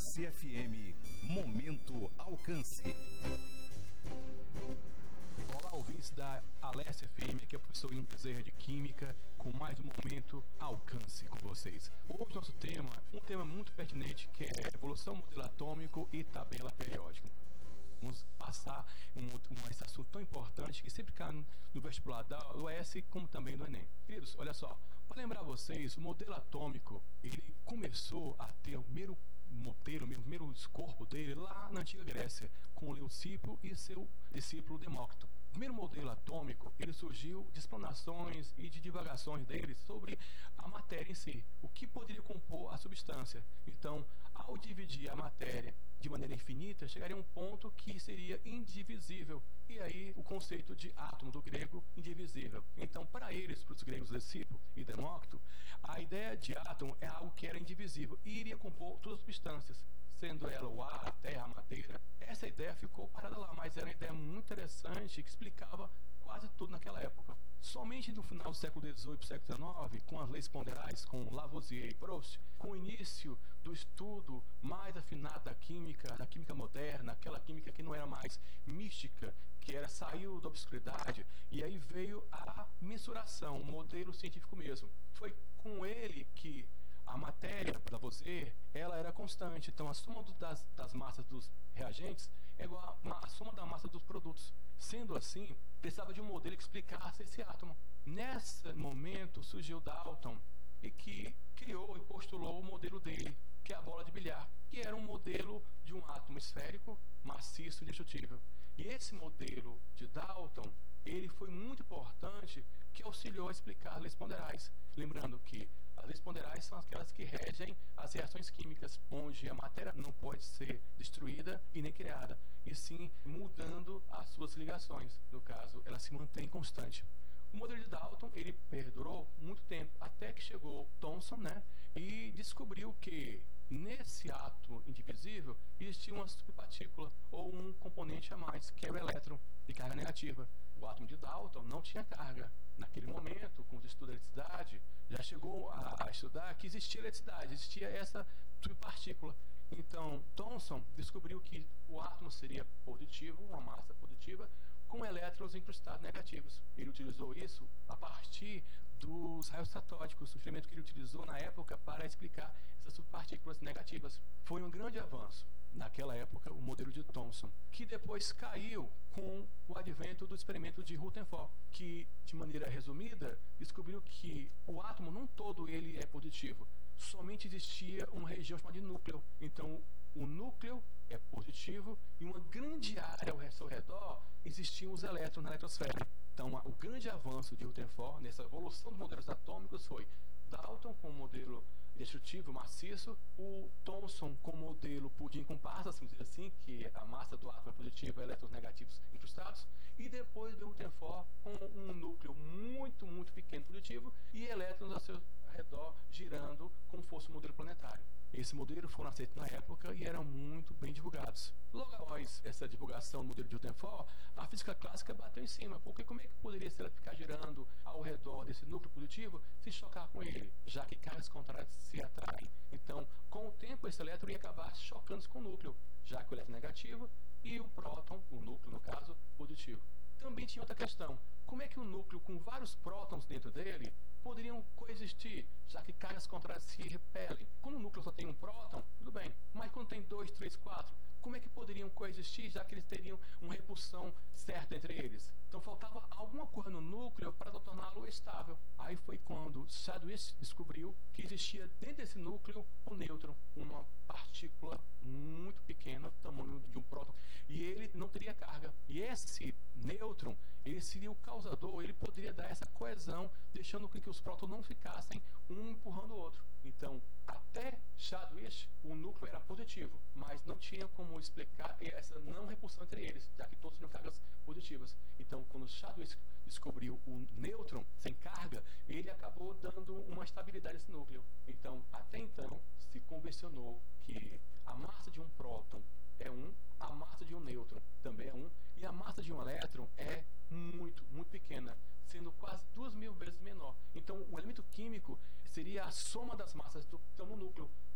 Alesse FM, Momento Alcance. Olá, ouvintes da Alesse FM, aqui é o professor Inho Bezerra de Química, com mais um Momento Alcance com vocês. Hoje nosso tema, um tema muito pertinente, que é evolução modelo atômico e tabela periódica. Vamos passar esse assunto tão importante que sempre cai no vestibular da UES, como também do Enem. Queridos, olha só, para lembrar vocês, o modelo atômico, ele começou a ter o primeiro modelo, o primeiro corpo dele lá na antiga Grécia, com Leucipo e seu discípulo Demócrito. O primeiro modelo atômico, ele surgiu de explanações e de divagações dele sobre a matéria em si, o que poderia compor a substância. Então, ao dividir a matéria de maneira infinita, chegaria a um ponto que seria indivisível. E aí, o conceito de átomo, do grego, indivisível. Então, para eles, para os gregos Leucipo e Demócrito, a ideia de átomo é algo que era indivisível e iria compor todas as substâncias, sendo ela o ar, a terra, a madeira. Essa ideia ficou parada lá, mas era uma ideia muito interessante que explicava quase tudo naquela época. Somente no final do século XVIII e século XIX, com as leis ponderais, com Lavoisier e Proust, com o início do estudo mais afinado da química moderna, aquela química que não era mais mística, que saiu da obscuridade, e aí veio a mensuração, o modelo científico mesmo. Foi com ele que a matéria, para você, ela era constante. Então, a soma das massas dos reagentes é igual à soma da massa dos produtos. Sendo assim, precisava de um modelo que explicasse esse átomo. Nesse momento, surgiu Dalton, e que criou e postulou o modelo dele, que é a bola de bilhar, que era um modelo de um átomo esférico, maciço e indestrutível. E esse modelo de Dalton, ele foi muito importante, que auxiliou a explicar as leis ponderais. Lembrando que as leis ponderais são aquelas que regem as reações químicas, onde a matéria não pode ser destruída e nem criada, e sim mudando as suas ligações. No caso, ela se mantém constante. O modelo de Dalton, ele perdurou muito tempo, até que chegou Thomson, e descobriu que nesse átomo indivisível existia uma subpartícula, ou um componente a mais, que era o elétron, de carga negativa. O átomo de Dalton não tinha carga. Naquele momento, com os estudos da eletricidade, já chegou a estudar que existia eletricidade, existia essa subpartícula. Então, Thomson descobriu que o átomo seria positivo, uma massa positiva, com elétrons incrustados negativos. Ele utilizou isso a partir dos raios catódicos, o instrumento que ele utilizou na época para explicar essas subpartículas negativas. Foi um grande avanço, naquela época, o modelo de Thomson, que depois caiu com o advento do experimento de Rutherford, que, de maneira resumida, descobriu que o átomo não todo ele é positivo, somente existia uma região chamada de núcleo. Então, o núcleo é positivo e uma grande área ao seu redor existiam os elétrons na eletrosfera. Então, o grande avanço de Rutherford nessa evolução dos modelos atômicos foi Dalton com o modelo destrutivo maciço, o Thomson com o modelo pudim com passas, vamos dizer assim, que a massa do átomo é positiva e elétrons negativos incrustados, e depois veio Rutherford com um núcleo muito, muito pequeno positivo e elétrons ao seu redor girando como fosse um modelo planetário. Esse modelo foram aceitos na época e eram muito bem divulgados. Logo após essa divulgação do modelo de Rutherford, a física clássica bateu em cima, porque como é que poderia ser ela ficar girando ao redor desse núcleo positivo se chocar com ele, já que cargas contrárias se atraem? Então, com o tempo, esse elétron ia acabar chocando-se com o núcleo, já que o elétron é negativo e o próton, o núcleo no caso, positivo. Também tinha outra questão: como é que um núcleo com vários prótons dentro dele poderiam coexistir, já que cargas contrárias se repelem? Quando o núcleo só tem um próton, tudo bem, mas quando tem 2, 3, 4, como é que poderiam coexistir, já que eles teriam uma repulsão certa entre eles? Então faltava alguma coisa no núcleo para torná-lo estável. Aí foi quando Chadwick descobriu que existia dentro desse núcleo um nêutron, uma partícula muito pequena, tamanho de um próton, e ele não teria carga. E esse nêutron, ele seria o causador, ele poderia dar essa coesão, deixando com que os prótons não ficassem um empurrando o outro. Então, até Chadwick, o núcleo era positivo, mas não tinha como explicar essa não repulsão entre eles, já que todos tinham cargas positivas. Então, quando Chadwick descobriu o nêutron sem carga, ele acabou dando uma estabilidade nesse núcleo. Então, até então, se convencionou que a massa de um próton é 1, a massa de um nêutron também é 1, e a massa de um elétron é muito, muito pequena, sendo quase 2.000 vezes menor. Então, o elemento químico seria a soma das massas do no núcleo,